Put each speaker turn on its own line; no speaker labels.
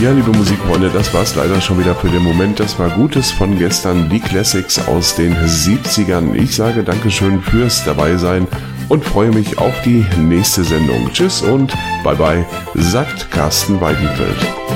Ja, liebe Musikfreunde, das war's leider schon wieder für den Moment. Das war Gutes von gestern, die Classics aus den 70ern. Ich sage Dankeschön fürs Dabeisein und freue mich auf die nächste Sendung. Tschüss und bye bye, sagt Carsten Weidenfeld.